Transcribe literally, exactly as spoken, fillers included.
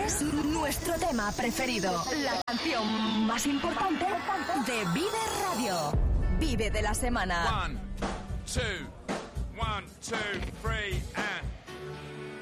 es nuestro tema preferido. La canción más importante de Vive Radio. Vive de la semana. One, two, one, two.